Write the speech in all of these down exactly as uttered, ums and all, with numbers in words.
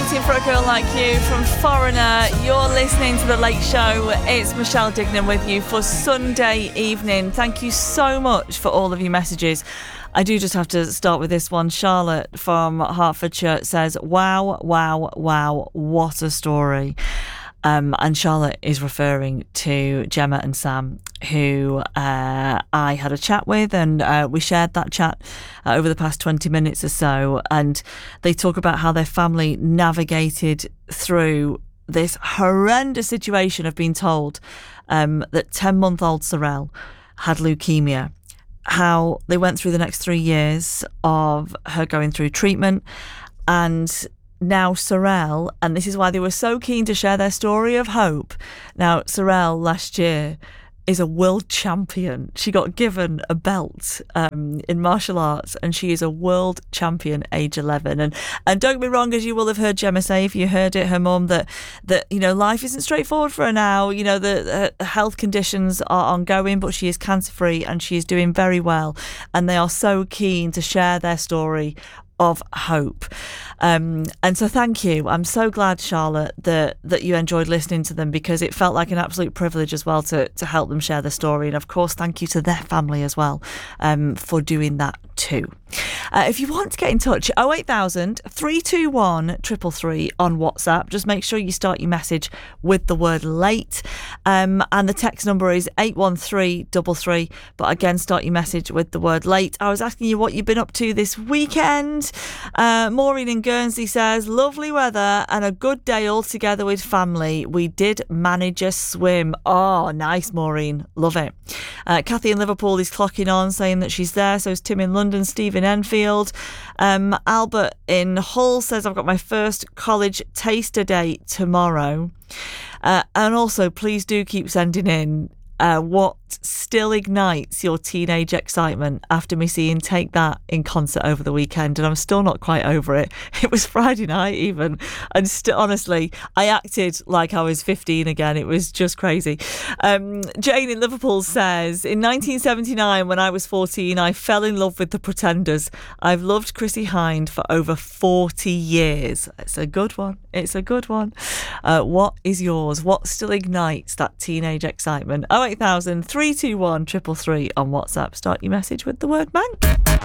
Waiting for a Girl Like You from Foreigner. You're listening to The Late Show. It's Michelle Dignan with you for Sunday evening. Thank you so much for all of your messages. I do just have to start with this one. Charlotte from Hertfordshire says, wow, wow, wow, what a story. Um, and Charlotte is referring to Gemma and Sam, who uh, I had a chat with, and uh, we shared that chat uh, over the past twenty minutes or so. And they talk about how their family navigated through this horrendous situation of being told um, that ten-month-old Sorel had leukemia. How they went through the next three years of her going through treatment, and now Sorel, and this is why they were so keen to share their story of hope. Now, Sorel last year is a world champion. She got given a belt um, in martial arts, and she is a world champion age eleven. And and don't be wrong, as you will have heard Gemma say, if you heard it, her mum, that, that you know, life isn't straightforward for her now. You know, the uh, health conditions are ongoing, but she is cancer-free and she is doing very well. And they are so keen to share their story of hope. Um, and so thank you. I'm so glad, Charlotte, that that you enjoyed listening to them, because it felt like an absolute privilege as well to, to help them share their story. And of course, thank you to their family as well um, for doing that too. Uh, if you want to get in touch, oh eight thousand, three two one, three three three on WhatsApp. Just make sure you start your message with the word late. Um, and the text number is eight one three three three. But again, start your message with the word late. I was asking you what you've been up to this weekend. Uh, Maureen in Guernsey says, lovely weather and a good day all together with family. We did manage a swim. Oh, nice, Maureen. Love it. Uh, Kathy in Liverpool is clocking on, saying that she's there. So is Tim in London, Steve in Enfield. Um, Albert in Hull says, I've got my first college taster day tomorrow. Uh, and also, please do keep sending in uh, what still ignites your teenage excitement after me seeing Take That in concert over the weekend, and I'm still not quite over it. It was Friday night even, and still, honestly, I acted like I was fifteen again. It was just crazy. Um, Jane in Liverpool says, in nineteen seventy-nine, when I was fourteen, I fell in love with the Pretenders. I've loved Chrissie Hynde for over forty years. It's a good one. It's a good one. Uh, what is yours? What still ignites that teenage excitement? oh eight thousand, three two one, three three three on WhatsApp. Start your message with the word mank.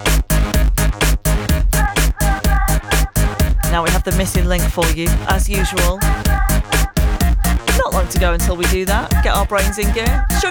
Now we have the missing link for you, as usual. Not long to go until we do that. Get our brains in gear. Sugar